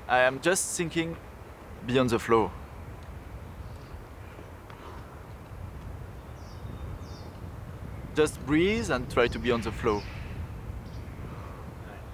I am just thinking, be on the flow. Just breathe and try to be on the flow.